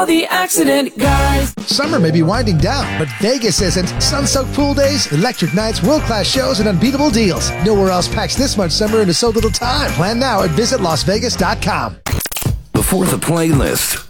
Call the accident guys. Summer may be winding down, but Vegas isn't. Sun-soaked pool days, electric nights, world-class shows, and unbeatable deals. Nowhere else packs this much summer into so little time. Plan now at visitlasvegas.com. Before the playlist,